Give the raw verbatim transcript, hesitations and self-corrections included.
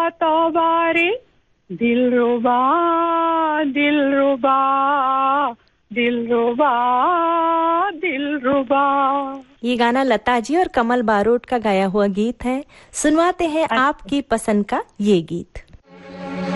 तौबा रे दिलरुबा दिलरुबा दिलरुबा दिलरुबा। ये गाना लता जी और कमल बारोट का गाया हुआ गीत है। सुनवाते हैं आपकी पसंद का ये गीत।